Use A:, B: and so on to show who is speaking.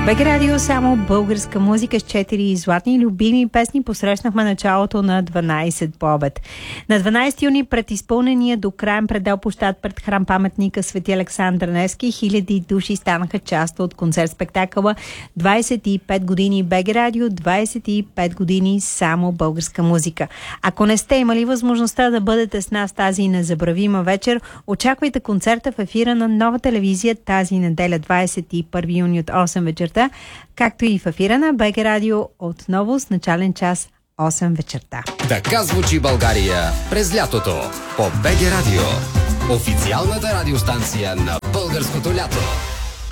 A: БГ Радио, само българска музика с 4 златни любими песни. Посрещнахме началото на 12 по обед. На 12 юни пред изпълнения до краен предел площад пред храм паметника Свети Александър Невски хиляди души станаха част от концерт-спектакъла 25 години БГ Радио, 25 години само българска музика. Ако не сте имали възможността да бъдете с нас тази незабравима вечер, очаквайте концерта в ефира на Нова телевизия тази неделя, 21 юни от 8 вечерта, както и в ефира на БГ Радио отново с начален час 8 вечерта.
B: Така звучи България през лятото по БГ Радио. Официалната радиостанция на българското лято.